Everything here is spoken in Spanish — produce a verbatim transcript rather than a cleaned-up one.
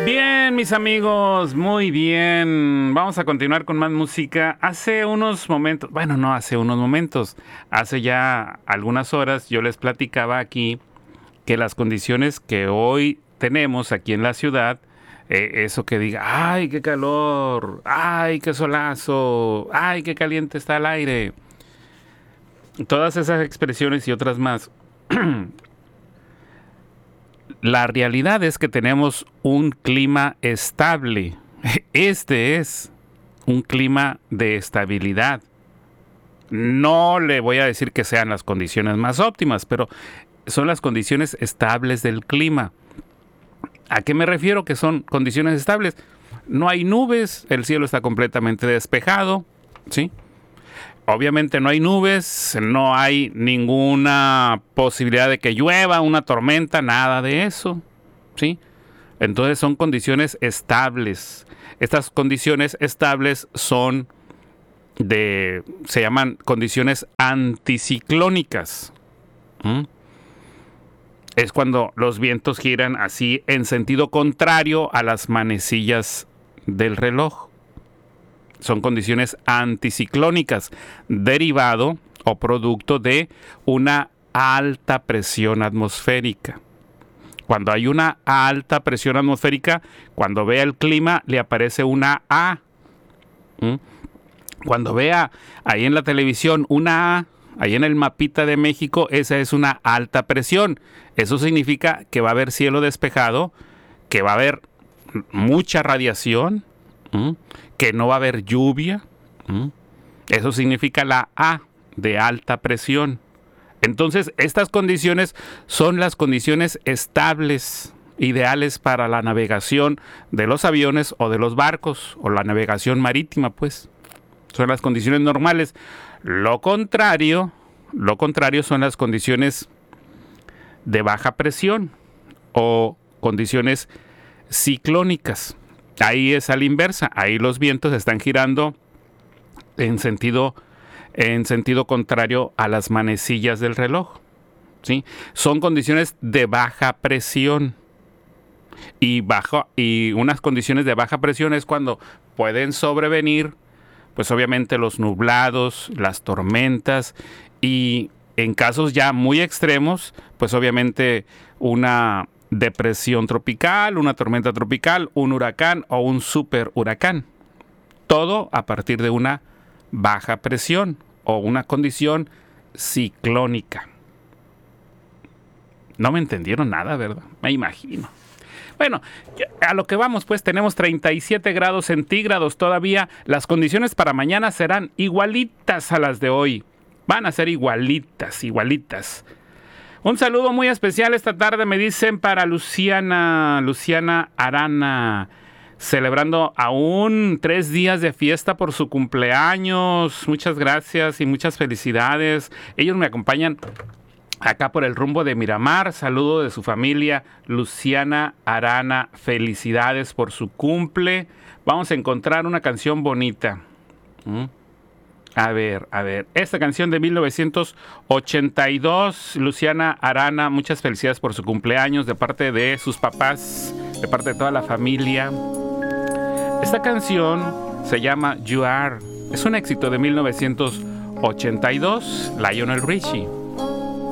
Bien, mis amigos, muy bien. Vamos a continuar con más música. Hace unos momentos, bueno, no hace unos momentos, hace ya algunas horas yo les platicaba aquí que las condiciones que hoy tenemos aquí en la ciudad, eh, eso que diga, ay, qué calor, ay, qué solazo, ay, qué caliente está el aire. Todas esas expresiones y otras más. La realidad es que tenemos un clima estable. Este es un clima de estabilidad. No le voy a decir que sean las condiciones más óptimas, pero son las condiciones estables del clima. ¿A qué me refiero que son condiciones estables? No hay nubes, el cielo está completamente despejado, ¿sí? Obviamente no hay nubes, no hay ninguna posibilidad de que llueva, una tormenta, nada de eso, ¿sí? Entonces son condiciones estables. Estas condiciones estables son de, se llaman condiciones anticiclónicas. ¿Mm? Es cuando los vientos giran así en sentido contrario a las manecillas del reloj. Son condiciones anticiclónicas, derivado o producto de una alta presión atmosférica. Cuando hay una alta presión atmosférica, cuando vea el clima, le aparece una A. ¿Mm? Cuando vea ahí en la televisión una A, ahí en el mapita de México, esa es una alta presión. Eso significa que va a haber cielo despejado, que va a haber mucha radiación, ¿Mm? que no va a haber lluvia. ¿Mm? Eso significa la A de alta presión. Entonces, estas condiciones son las condiciones estables, ideales para la navegación de los aviones o de los barcos, o la navegación marítima, pues. Son las condiciones normales. Lo contrario, lo contrario son las condiciones de baja presión o condiciones ciclónicas. Ahí es a la inversa, ahí los vientos están girando en sentido, en sentido contrario a las manecillas del reloj, ¿sí? Son condiciones de baja presión. Y, bajo, y unas condiciones de baja presión es cuando pueden sobrevenir, pues obviamente los nublados, las tormentas y en casos ya muy extremos, pues obviamente una depresión tropical, una tormenta tropical, un huracán o un super huracán. Todo a partir de una baja presión o una condición ciclónica. No me entendieron nada, ¿verdad? Me imagino. Bueno, a lo que vamos, pues tenemos treinta y siete grados centígrados todavía. Las condiciones para mañana serán igualitas a las de hoy. Van a ser igualitas, igualitas. Un saludo muy especial esta tarde, me dicen, para Luciana, Luciana Arana, celebrando aún tres días de fiesta por su cumpleaños. Muchas gracias y muchas felicidades. Ellos me acompañan acá por el rumbo de Miramar. Saludo de su familia, Luciana Arana. Felicidades por su cumple. Vamos a encontrar una canción bonita. ¿Mm? A ver, a ver. Esta canción de mil novecientos ochenta y dos. Luciana Arana, muchas felicidades por su cumpleaños de parte de sus papás, de parte de toda la familia. Esta canción se llama You Are. Es un éxito de mil novecientos ochenta y dos. Lionel Richie.